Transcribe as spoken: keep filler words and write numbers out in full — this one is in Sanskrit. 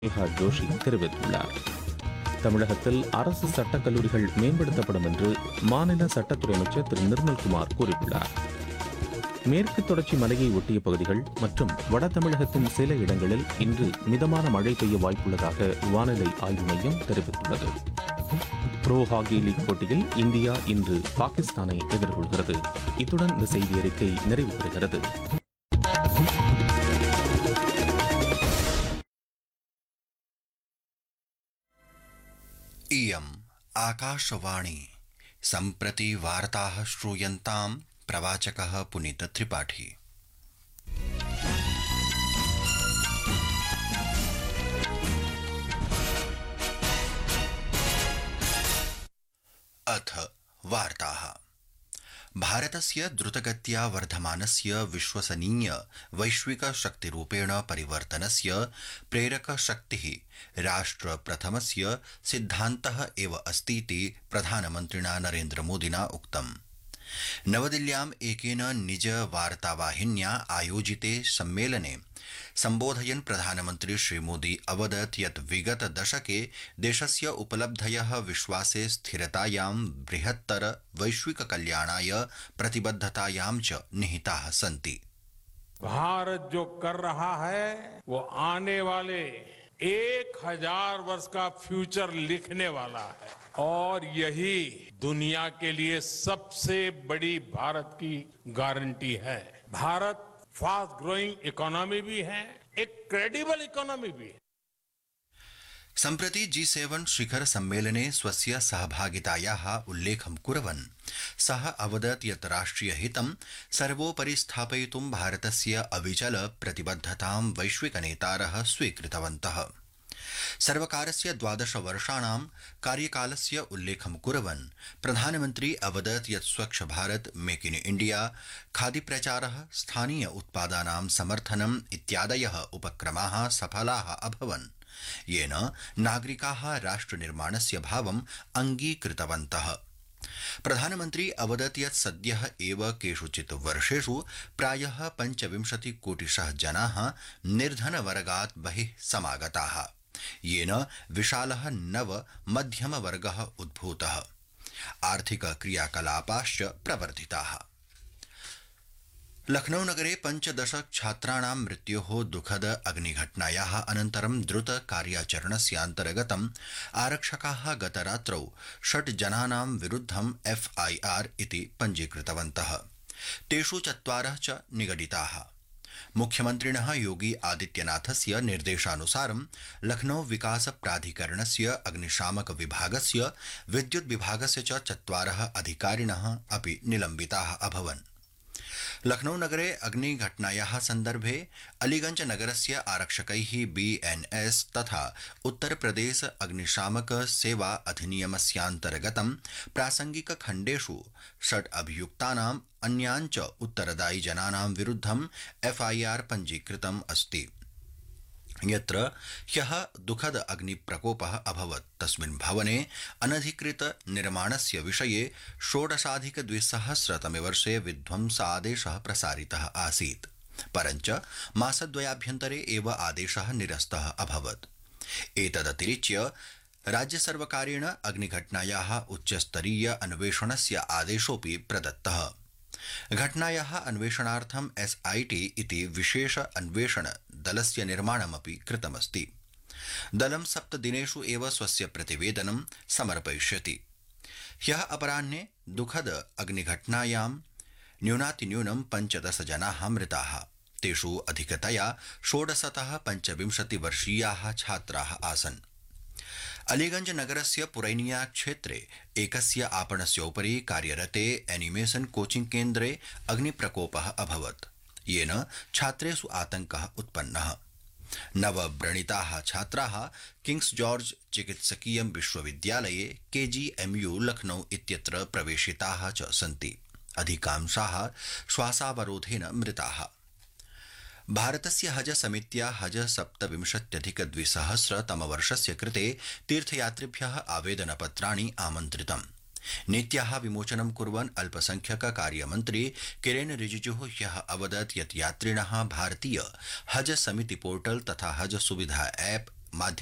நேஹா ஜோஷி தெரிவித்துள்ளார். தமிழகத்தில் அரசு சட்டக் கல்லூரிகள் மேம்படுத்தப்படும் என்று மாநில சட்டத்துறை அமைச்சர் திரு நிர்மல்குமார் கூறியுள்ளார். மேற்கு தொடர்ச்சி மலையை ஒட்டிய பகுதிகள் மற்றும் வட தமிழகத்தின் சில இடங்களில் இன்று மிதமான மழை பெய்ய வாய்ப்புள்ளதாக வானிலை ஆய்வு மையம் தெரிவித்துள்ளது. ப்ரோ ஹாக்கி லீக் போட்டியில் இந்தியா இன்று பாகிஸ்தானை எதிர்கொள்கிறது. இத்துடன் இந்த செய்தி அறிக்கை நிறைவு பெறுகிறது. इयम् आकाशवाणी सम्प्रति वार्ताः श्रूयन्तां प्रवाचकः पुनीत त्रिपाठी। अथ वार्ताः। भारतस्य द्रुतगत्या वर्धमानस्य विश्वसनीय वैश्विक शक्तिरूपेण परिवर्तनस्य प्रेरकशक्तिः राष्ट्रप्रथमस्य सिद्धान्तः एव अस्तीति प्रधानमन्त्रिणा नरेन्द्रमोदिना उक्तम्। नवदिल्ल्याम् एकेन निज वार्तावाहिन्या आयोजिते सम्मेलने सम्बोधयन् प्रधानमन्त्री श्रीमोदी अवदत् यत् विगत दशके देशस्य उपलब्धयः विश्वासे स्थिरतायां बृहत्तर वैश्विक कल्याणाय प्रतिबद्धतायां च निहिताः सन्ति। भारत जो कर रहा है वो आने वाले एक हजार वर्ष का फ्यूचर लिखने वाला है और यही दुनिया के लिए सबसे बड़ी भारत की गारंटी है। भारत फास्ट ग्रोइंग इकोनॉमी भी है, एक क्रेडिबल इकोनॉमी भी है। सम्प्रति जी सेवन शिखर सम्मेलने स्वस्य सहभागितायाः उल्लेखं कुर्वन् सः अवदत् यत् राष्ट्रियहितं सर्वोपरि स्थापयितुं भारतस्य अविचल प्रतिबद्धतां वैश्विकनेतारः स्वीकृतवन्तः। सर्वकारस्य द्वादश वर्षाणां कार्यकालस्य उल्लेखं कुर्वन् प्रधानमन्त्री अवदत् यत् स्वच्छ भारत, मेक इन इण्डिया, खादीप्रचारः, स्थानीय उत्पादानां समर्थनम् इत्यादयः उपक्रमाः सफलाः अभवन्, येन नागरिकाः राष्ट्रनिर्माणस्य भावम् अङ्गीकृतवन्तः। प्रधानमन्त्री अवदत् यत् सद्यः एव केषुचित् वर्षेषु प्रायः पञ्चविंशति कोटिशः जनाः निर्धनवर्गात् बहिः समागताः, येन विशालः नव मध्यमवर्गः उद्भूतः, आर्थिक क्रियाकलापाश्च प्रवर्धिताः। लखनऊ नगरे पञ्चदश छात्राणां मृत्योः दुःखद अग्निघटनायाः अनन्तरं द्रुत कार्याचरणस्यान्तर्गतम् आरक्षकाः गतरात्रौ षट् जनानां विरुद्धम् एफ् ऐ आर् इति पञ्जीकृतवन्तः। तेषु चत्वारः च निगडिताः। मुख्यमन्त्रिणः योगी आदित्यनाथस्य निर्देशानुसारं लखनऊ विकास प्राधिकरणस्य अग्निशामक विभागस्य विद्युत् विभागस्य च चत्वारः अधिकारिणः अपि निलम्बिताः अभवन्। लखनऊ नगरे अग्निघटनायाः सन्दर्भे अलीगंज नगरस्य आरक्षकैः बी एन एस तथा उत्तर प्रदेश अग्निशामक सेवा अधिनियमस्यान्तर्गतं प्रासंगिक खण्डेषु षट् अभियुक्तानाम् अन्यान् च उत्तरदायि जनानां विरुद्धम् एफ् ऐ आर् पञ्जीकृतम् अस्ति। यत्र ह्यः दुःखद अग्निप्रकोपः अभवत् तस्मिन् भवने अनधिकृत निर्माणस्य विषये षोडशाधिक द्विसहस्रतमे वर्षे विध्वंसादेशः प्रसारितः आसीत्, परञ्च मासद्वयाभ्यन्तरे एव आदेशः निरस्तः अभवत्। एतदतिरिच्य राज्यसर्वकारेण अग्निघटनायाः उच्चस्तरीय अन्वेषणस्य आदेशोऽपि प्रदत्तः। घटनायाः अन्वेषणार्थम् एस् ऐ टी इति विशेष अन्वेषण दलस्य निर्माणमपि कृतमस्ति। दलं सप्तदिनेषु एव स्वस्य प्रतिवेदनं समर्पयिष्यति। ह्यः अपराह्ने दुःखद अग्निघटनायां न्यूनातिन्यूनं पञ्चदश जनाः मृताः। तेषु अधिकतया षोडशतः पञ्चविंशतिवर्षीयाः छात्राः आसन्। अलीगंज नगरस्य पुरैनिया क्षेत्रे एकस्य आपणस्य उपरि कार्यरते एनिमेशन कोचिंग केन्द्रे अग्निप्रकोपः अभवत्, येन छात्रेषु आतङ्कः उत्पन्नः। नवव्रणिताः छात्राः किंग्स जॉर्ज चिकित्सकीय विश्वविद्यालये के जी एम यू लखनऊ इत्यत्र प्रवेशिताः च सन्ति। अधिकांशाः श्वासावरोधेन मृताः। भारतस्य हज समित्या हज सप्तविंशत्यधिक द्विसहस्रतमवर्षस्य कृते तीर्थयात्रिभ्यः आवेदनपत्राणि आमन्त्रितम्। नीत्याः विमोचनं कुर्वन् अल्पसंख्यक कार्यमन्त्री किरेन रिजिजुः ह्यः अवदत् यत् यात्रिणः भारतीय हज समिति पोर्टल तथा हज सुविधा ऐप माध्यम